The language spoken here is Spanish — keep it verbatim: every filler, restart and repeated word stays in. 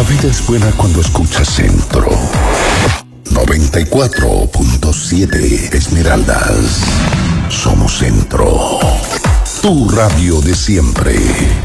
vida es buena cuando escuchas Centro. noventa y cuatro punto siete Esmeraldas. Somos Centro. Tu radio de siempre.